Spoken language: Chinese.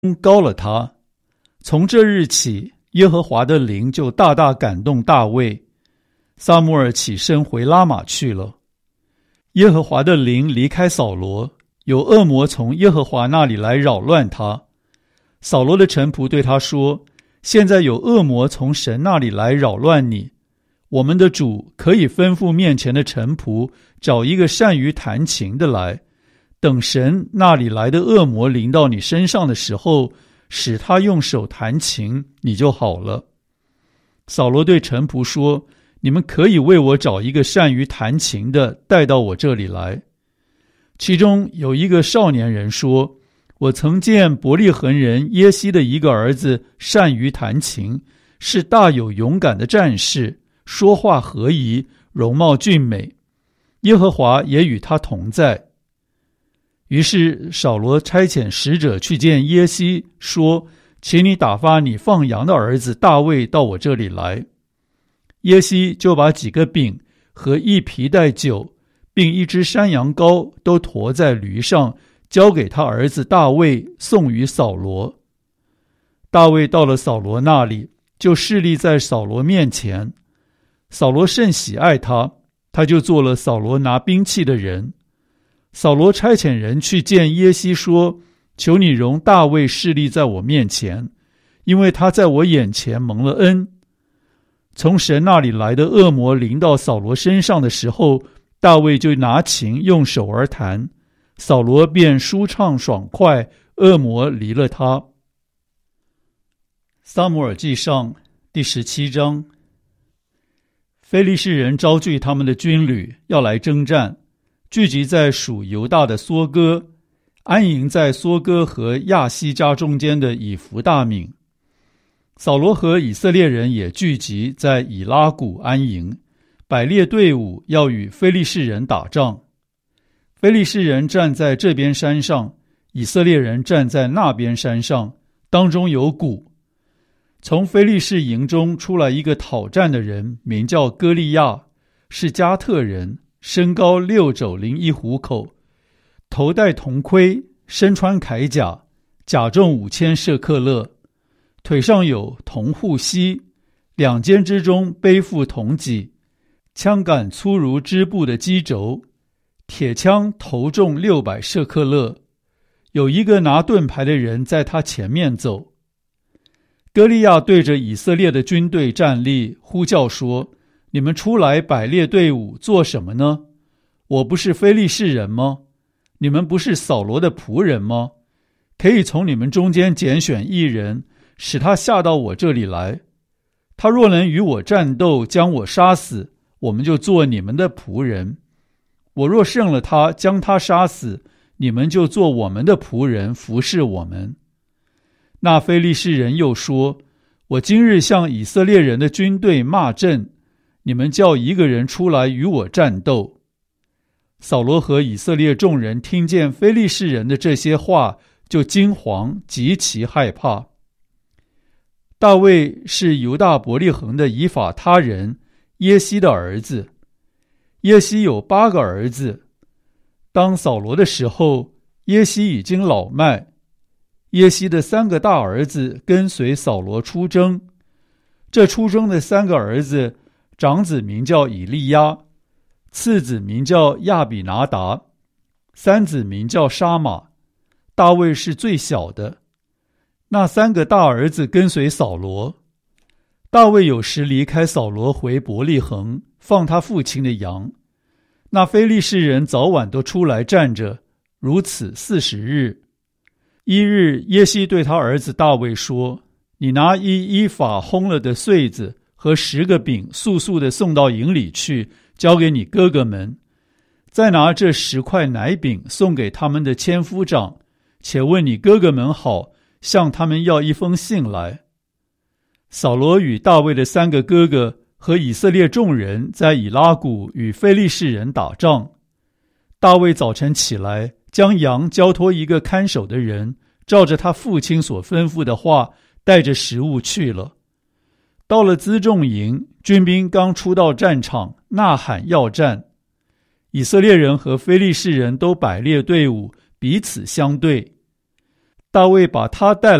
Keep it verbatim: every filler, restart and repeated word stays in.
膏了他。从这日起，耶和华的灵就大大感动大卫。撒母耳起身回拉玛去了。耶和华的灵离开扫罗，有恶魔从耶和华那里来扰乱他。扫罗的臣仆对他说：现在有恶魔从神那里来扰乱你，我们的主可以吩咐面前的臣仆找一个善于弹琴的来，等神那里来的恶魔临到你身上的时候，使他用手弹琴，你就好了。扫罗对臣仆说：你们可以为我找一个善于弹琴的带到我这里来。其中有一个少年人说：我曾见伯利恒人耶西的一个儿子善于弹琴，是大有勇敢的战士，说话和宜，容貌俊美，耶和华也与他同在。于是扫罗差遣使者去见耶西，说：请你打发你放羊的儿子大卫到我这里来。耶西就把几个饼和一皮带酒，并一只山羊羔都驮在驴上，交给他儿子大卫，送与扫罗。大卫到了扫罗那里，就侍立在扫罗面前。扫罗甚喜爱他，他就做了扫罗拿兵器的人。扫罗差遣人去见耶西说：求你容大卫侍立在我面前，因为他在我眼前蒙了恩。从神那里来的恶魔临到扫罗身上的时候，大卫就拿琴用手而弹，扫罗便舒畅爽快，恶魔离了他。撒母耳记上第十七章。非利士人招聚他们的军旅，要来征战，聚集在属犹大的梭哥，安营在梭哥和亚西家中间的以弗大敏。扫罗和以色列人也聚集在以拉谷安营，摆列队伍要与非利士人打仗。非利士人站在这边山上，以色列人站在那边山上，当中有谷。从非利士营中出来一个讨战的人，名叫歌利亚，是加特人，身高六肘零一虎口，头戴铜盔，身穿铠甲，甲重五千舍克勒，腿上有铜护膝，两肩之中背负铜戟，枪杆粗如织布的机轴，铁枪头重六百舍克勒。有一个拿盾牌的人在他前面走。歌利亚对着以色列的军队站立，呼叫说：你们出来摆列队伍做什么呢？我不是非利士人吗？你们不是扫罗的仆人吗？可以从你们中间拣选一人，使他下到我这里来。他若能与我战斗，将我杀死，我们就做你们的仆人。我若胜了他，将他杀死，你们就做我们的仆人，服侍我们。那非利士人又说：我今日向以色列人的军队骂阵，你们叫一个人出来与我战斗。扫罗和以色列众人听见非利士人的这些话，就惊惶，极其害怕。大卫是犹大伯利恒的以法他人耶西的儿子。耶西有八个儿子。当扫罗的时候，耶西已经老迈。耶西的三个大儿子跟随扫罗出征。这出征的三个儿子，长子名叫以利亚，次子名叫亚比拿达，三子名叫沙马。大卫是最小的。那三个大儿子跟随扫罗。大卫有时离开扫罗回伯利恒，放他父亲的羊。那非利士人早晚都出来站着，如此四十日。一日，耶西对他儿子大卫说：你拿一依法烘了的穗子和十个饼，速速地送到营里去，交给你哥哥们。再拿这十块奶饼送给他们的千夫长，且问你哥哥们好，向他们要一封信来。扫罗与大卫的三个哥哥和以色列众人在以拉谷与非利士人打仗。大卫早晨起来，将羊交托一个看守的人，照着他父亲所吩咐的话，带着食物去了。到了辎重营，军兵刚出到战场，呐喊要战。以色列人和非利士人都摆列队伍，彼此相对。 大卫把他带